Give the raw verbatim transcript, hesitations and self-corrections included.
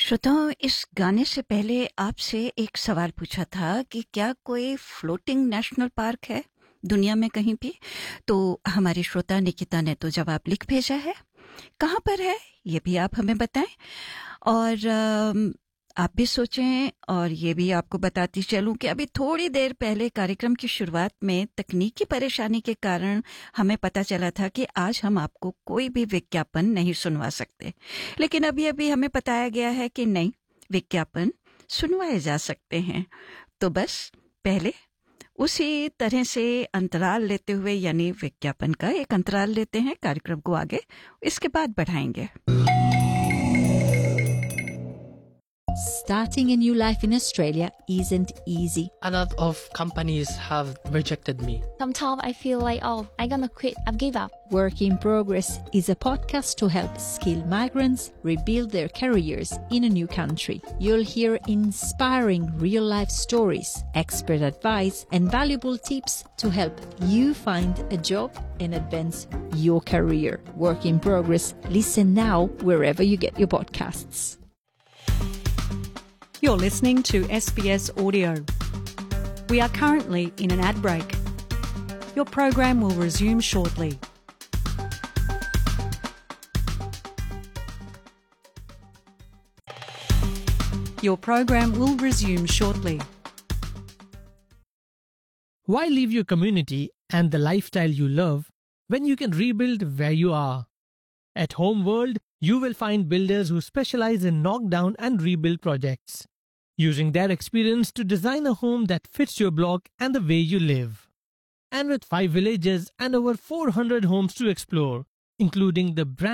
श्रोताओं, इस गाने से पहले आपसे एक सवाल पूछा था कि क्या कोई फ्लोटिंग नेशनल पार्क है दुनिया में कहीं भी। तो हमारी श्रोता निकिता ने तो जवाब लिख भेजा है। कहाँ पर है ये भी आप हमें बताएं, और अम, आप भी सोचें। और ये भी आपको बताती चलूं कि अभी थोड़ी देर पहले कार्यक्रम की शुरुआत में तकनीकी परेशानी के कारण हमें पता चला था कि आज हम आपको कोई भी विज्ञापन नहीं सुनवा सकते, लेकिन अभी अभी हमें बताया गया है कि नहीं, विज्ञापन सुनवाए जा सकते हैं। तो बस पहले उसी तरह से अंतराल लेते हुए, यानी विज्ञापन का एक अंतराल लेते हैं, कार्यक्रम को आगे इसके बाद बढ़ाएंगे। Starting a new life in Australia isn't easy. A lot of companies have rejected me. Sometimes I feel like, oh, I'm gonna quit, I've give up. Work in Progress is a podcast to help skilled migrants rebuild their careers in a new country. You'll hear inspiring real-life stories, expert advice, and valuable tips to help you find a job and advance your career. Work in Progress. Listen now wherever you get your podcasts. You're listening to S B S Audio. We are currently in an ad break. Your program will resume shortly. Your program will resume shortly. Why leave your community and the lifestyle you love when you can rebuild where you are? At Homeworld, you will find builders who specialize in knockdown and rebuild projects, using their experience to design a home that fits your block and the way you live. And with five villages and over four hundred homes to explore, including the brand